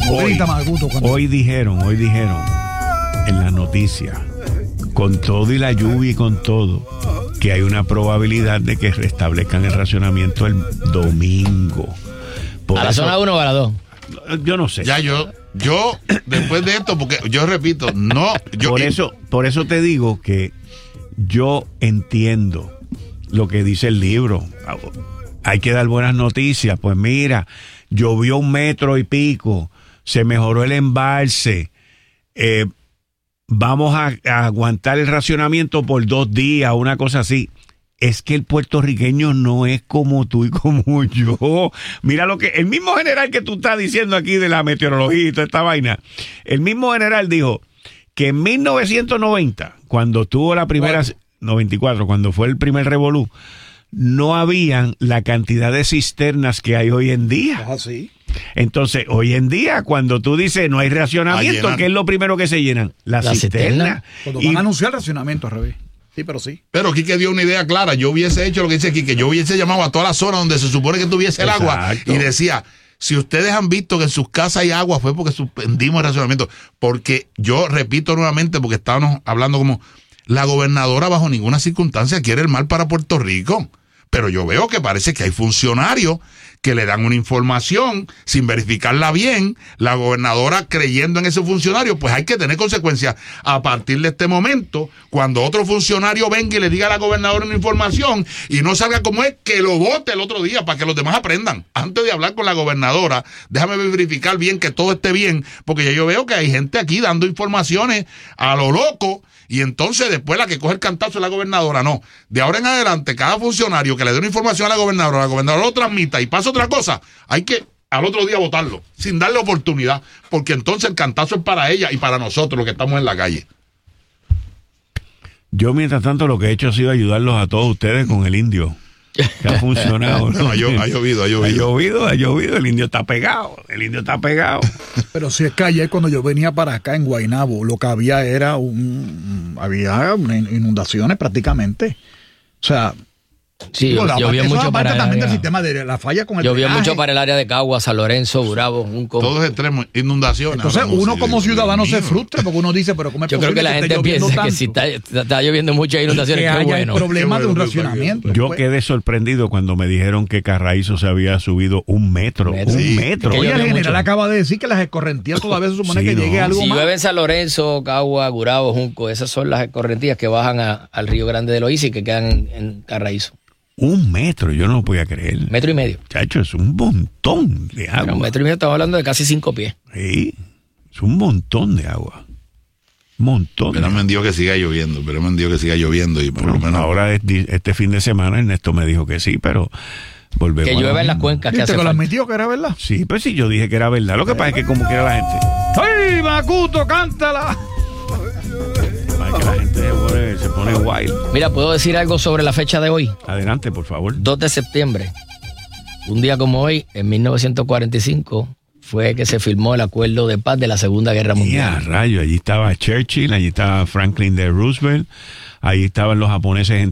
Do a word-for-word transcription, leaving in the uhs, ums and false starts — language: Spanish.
Hoy, hoy dijeron, hoy dijeron en las noticias, con todo y la lluvia y con todo, que hay una probabilidad de que restablezcan el racionamiento el domingo. Por ¿A la eso, zona uno o a la dos? Yo no sé. Ya yo, yo, después de esto, porque yo repito, no. Yo, por eso, por eso te digo que yo entiendo lo que dice el libro. Hay que dar buenas noticias. Pues mira, llovió un metro y pico, se mejoró el embalse, eh, vamos a, a aguantar el racionamiento por dos días, una cosa así. Es que el puertorriqueño no es como tú y como yo. Mira lo que, el mismo general que tú estás diciendo aquí de la meteorología y toda esta vaina, el mismo general dijo que en mil novecientos noventa, cuando tuvo la primera, bueno. noventa y cuatro, cuando fue el primer revolú, no habían la cantidad de cisternas que hay hoy en día. Ah, sí. Entonces, hoy en día, cuando tú dices no hay racionamiento, ¿qué es lo primero que se llenan? Las la cisternas. Cuando van y, a anunciar racionamiento al revés. Sí, pero sí. Pero Quique dio una idea clara. Yo hubiese hecho lo que dice Quique. Yo hubiese llamado a toda la zona donde se supone que tuviese el Exacto. agua y decía, si ustedes han visto que en sus casas hay agua, fue porque suspendimos el racionamiento. Porque yo repito nuevamente, porque estábamos hablando como la gobernadora bajo ninguna circunstancia quiere el mal para Puerto Rico. Pero yo veo que parece que hay funcionarios que le dan una información sin verificarla bien, la gobernadora creyendo en ese funcionario, pues hay que tener consecuencias. A partir de este momento, cuando otro funcionario venga y le diga a la gobernadora una información y no salga como es, que lo vote el otro día para que los demás aprendan. Antes de hablar con la gobernadora, déjame verificar bien que todo esté bien, porque ya yo veo que hay gente aquí dando informaciones a lo loco. Y entonces después la que coge el cantazo es la gobernadora. No, de ahora en adelante cada funcionario que le dé una información a la gobernadora, la gobernadora lo transmita y pasa otra cosa, hay que al otro día votarlo, sin darle oportunidad, porque entonces el cantazo es para ella y para nosotros los que estamos en la calle. Yo mientras tanto lo que he hecho ha sido ayudarlos a todos ustedes con el indio. Que ha funcionado. No, ha llovido, ha llovido. Ha llovido, ha llovido. El indio está pegado. El indio está pegado. Pero si es que ayer cuando yo venía para acá en Guaynabo, lo que había era un, había inundaciones prácticamente. O sea, sí, digo, la, llovió mucho para el también área. Del sistema de la falla con el llovió drenaje. mucho para el área de Cagua, San Lorenzo, Gurabo, Junco. Todos extremos, inundaciones. Entonces uno como ciudadano se frustra porque uno dice, pero ¿cómo es Yo creo que la gente piensa tanto? Que si está, está lloviendo muchas inundaciones, que qué haya bueno. el problema qué de un bueno, racionamiento. Yo quedé sorprendido cuando me dijeron que Carraízo se había subido un metro. metro. Un sí, metro. Oye, el general mucho. acaba de decir que las escorrentías todavía se supone sí, que no. llegue algo si más. Si llueve en San Lorenzo, Cagua, Gurabo, Junco, esas son las escorrentías que bajan a, al Río Grande de Loíza y que quedan en, en Carraízo. Un metro, yo no lo podía creer. Metro y medio. Chacho, es un montón de agua. Pero un metro y medio, estamos hablando de casi cinco pies. Sí, es un montón de agua. Montón. Pero me dijo que siga lloviendo, pero me dijo que siga lloviendo y por bueno, lo menos. Ahora este fin de semana Ernesto me dijo que sí, pero volvemos. Que llueva en las cuencas. ¿Viste que lo admitió que era verdad? Sí, pues sí, yo dije que era verdad. Lo que pasa es que como quiera la gente. ¡Ay, Macuto, cántala! Que la gente se pone, se pone wild. Mira, ¿puedo decir algo sobre la fecha de hoy? Adelante, por favor. dos de septiembre. Un día como hoy, en mil novecientos cuarenta y cinco, fue que se firmó el acuerdo de paz de la Segunda Guerra Mundial. Ya, rayo, allí estaba Churchill, allí estaba Franklin D. Roosevelt, allí estaban los japoneses